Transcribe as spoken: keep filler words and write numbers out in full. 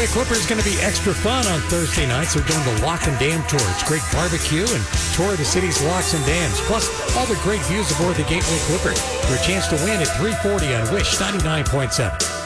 Gateway Clipper is going to be extra fun on Thursday nights. They're doing the Lock and Dam Tour. It's great barbecue and tour of the city's locks and dams, plus all the great views aboard the Gateway Clipper. For a chance to win at three forty on Wish ninety-nine point seven.